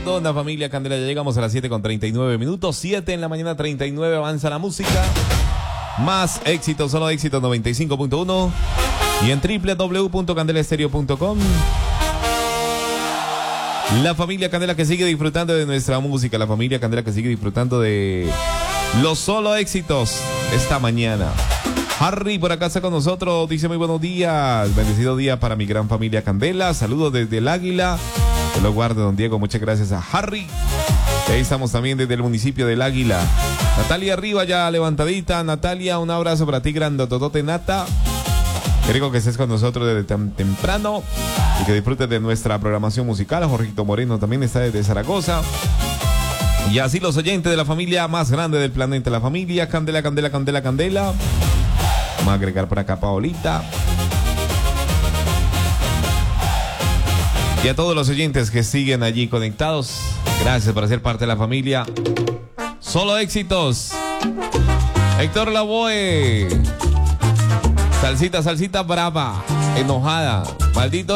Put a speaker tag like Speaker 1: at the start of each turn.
Speaker 1: Ricardo, la familia Candela. Ya llegamos a las 7:39. 7 en la mañana, 39. Avanza la música. Más éxito, solo éxito 95.1. Y en www.candelaestereo.com. La familia Candela que sigue disfrutando de nuestra música. La familia Candela que sigue disfrutando de los solo éxitos esta mañana. Harry por acá está con nosotros, dice muy buenos días, bendecido día para mi gran familia Candela, saludos desde el Águila, que lo guarde don Diego, muchas gracias a Harry. Y ahí estamos también desde el municipio del Águila. Natalia arriba ya levantadita, Natalia, un abrazo para ti, grandototote Nata. Qué rico que estés con nosotros desde tan temprano y que disfrutes de nuestra programación musical. Jorgito Moreno también está desde Zaragoza. Y así los oyentes de la familia más grande del planeta, la familia Candela, Candela, Candela, Candela. Vamos a agregar por acá a Paolita. Y a todos los oyentes que siguen allí conectados, gracias por ser parte de la familia. Solo éxitos. Héctor Lavoe. Salsita, salsita brava, enojada. Maldito